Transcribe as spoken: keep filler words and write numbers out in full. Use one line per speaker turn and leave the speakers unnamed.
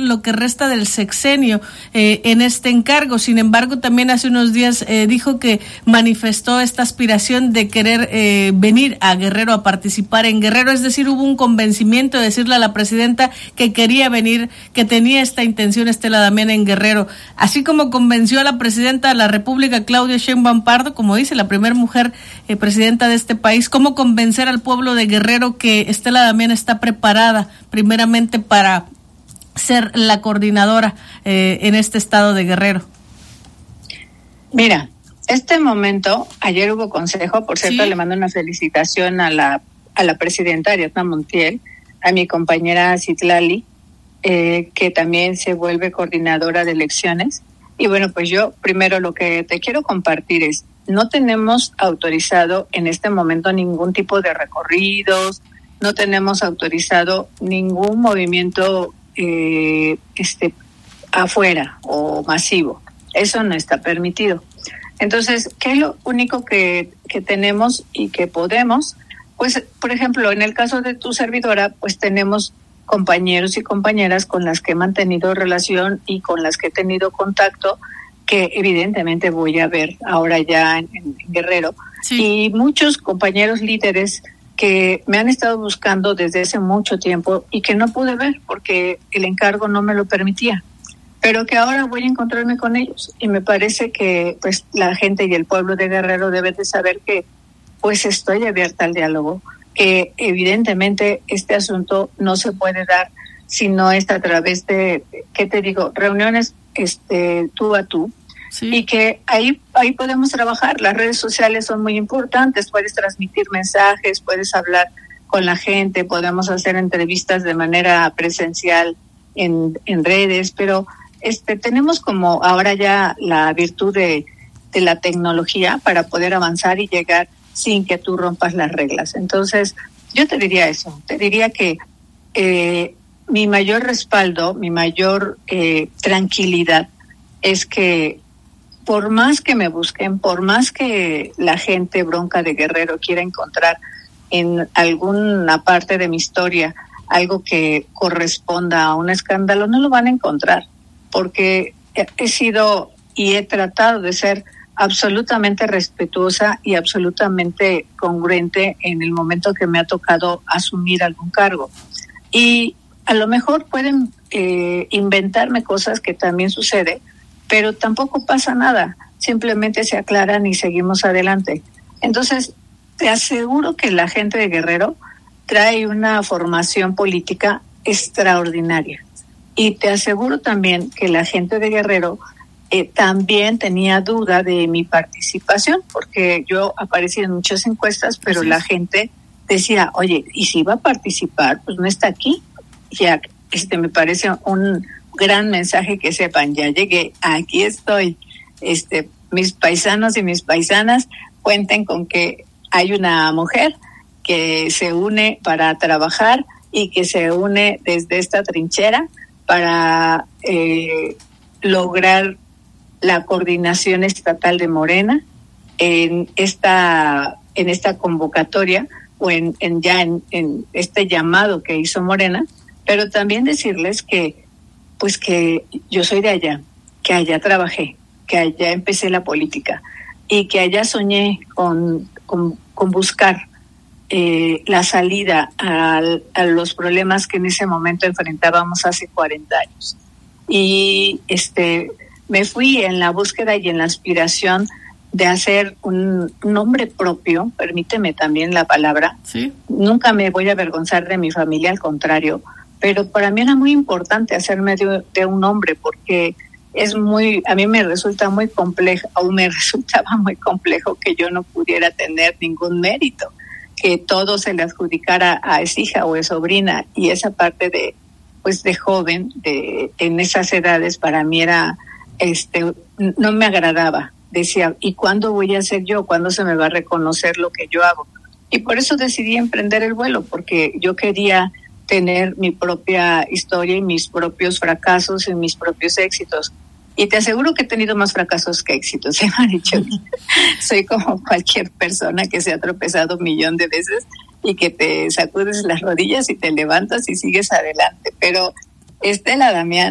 lo que resta del sexenio eh, en este encargo. Sin embargo, también hace unos días eh, dijo que manifestó esta aspiración de querer eh, venir a Guerrero a participar en Guerrero, es decir, hubo un convencimiento de decirle a la presidenta que quería venir, que tenía esta intención Estela Damián en Guerrero, así como convenció a la presidenta de la República, Claudia Sheinbaum Pardo, como dice, la primera mujer eh, presidenta de este país, cómo convencer al pueblo de Guerrero que Estela Damián está preparada primeramente para ser la coordinadora eh, en este estado de Guerrero.
Mira, este momento, ayer hubo consejo, por cierto, sí. Le mando una felicitación a la a la presidenta Ariadna Montiel, a mi compañera Citlali, eh, que también se vuelve coordinadora de elecciones. Y bueno, pues yo primero lo que te quiero compartir es, no tenemos autorizado en este momento ningún tipo de recorridos, no tenemos autorizado ningún movimiento eh, este afuera o masivo. Eso no está permitido. Entonces, ¿qué es lo único que, que tenemos y que podemos? Pues, por ejemplo, en el caso de tu servidora, pues tenemos compañeros y compañeras con las que he mantenido relación y con las que he tenido contacto, que evidentemente voy a ver ahora ya en, en Guerrero. Sí. Y muchos compañeros líderes que me han estado buscando desde hace mucho tiempo y que no pude ver porque el encargo no me lo permitía, pero que ahora voy a encontrarme con ellos. Y me parece que pues la gente y el pueblo de Guerrero deben de saber que pues estoy abierta al diálogo, que evidentemente este asunto no se puede dar si no es a través de, ¿qué te digo?, reuniones este tú a tú, sí. Y que ahí ahí podemos trabajar. Las redes sociales son muy importantes, puedes transmitir mensajes, puedes hablar con la gente, podemos hacer entrevistas de manera presencial en, en redes, pero este tenemos como ahora ya la virtud de, de la tecnología para poder avanzar y llegar sin que tú rompas las reglas. Entonces, yo te diría eso, te diría que eh, mi mayor respaldo, mi mayor eh, tranquilidad es que por más que me busquen, por más que la gente bronca de Guerrero quiera encontrar en alguna parte de mi historia algo que corresponda a un escándalo, no lo van a encontrar, porque he sido y he tratado de ser absolutamente respetuosa y absolutamente congruente en el momento que me ha tocado asumir algún cargo. Y a lo mejor pueden eh, inventarme cosas que también sucede, pero tampoco pasa nada, simplemente se aclaran y seguimos adelante. Entonces, te aseguro que la gente de Guerrero trae una formación política extraordinaria. Y te aseguro también que la gente de Guerrero Eh, también tenía duda de mi participación, porque yo aparecí en muchas encuestas, pero sí. La gente decía, oye, ¿y si va a participar? Pues no está aquí. Ya, este, me parece un gran mensaje que sepan, ya llegué, aquí estoy. Este, mis paisanos y mis paisanas cuenten con que hay una mujer que se une para trabajar y que se une desde esta trinchera para eh, lograr la coordinación estatal de Morena en esta en esta convocatoria o en, en ya en, en este llamado que hizo Morena, pero también decirles que pues que yo soy de allá, que allá trabajé, que allá empecé la política y que allá soñé con con, con buscar eh, la salida a, a los problemas que en ese momento enfrentábamos hace cuarenta años. Y este me fui en la búsqueda y en la aspiración de hacer un nombre propio, permíteme también la palabra. Sí. Nunca me voy a avergonzar de mi familia, al contrario, pero para mí era muy importante hacerme de, de un nombre porque es muy, a mí me resulta muy complejo, o me resultaba muy complejo que yo no pudiera tener ningún mérito, que todo se le adjudicara a es hija o es sobrina, y esa parte de, pues de joven, de en esas edades para mí era este no me agradaba. Decía, ¿y cuándo voy a ser yo? ¿Cuándo se me va a reconocer lo que yo hago? Y por eso decidí emprender el vuelo, porque yo quería tener mi propia historia y mis propios fracasos y mis propios éxitos. Y te aseguro que he tenido más fracasos que éxitos, ¿eh, Marichu? Soy como cualquier persona que se ha tropezado un millón de veces y que te sacudes las rodillas y te levantas y sigues adelante. Pero Estela Damián